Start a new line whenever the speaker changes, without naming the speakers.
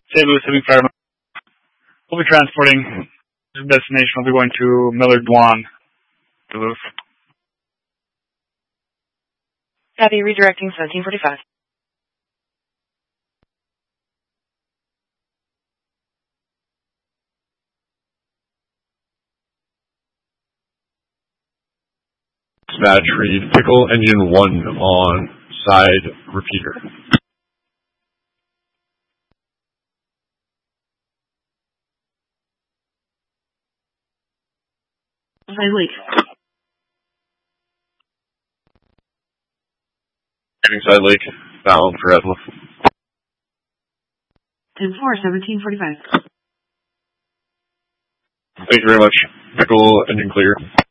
St. Louis Civic Fireman. We'll be transporting. The destination will be going to Millard Dwan, Duluth.
Copy, redirecting 1745.
Dispatch, read Pickle Engine 1 on side repeater.
Side leak.
Heading side leak, bound for Edlow.
10-4, 1745.
Thank you very much. Pickle engine clear.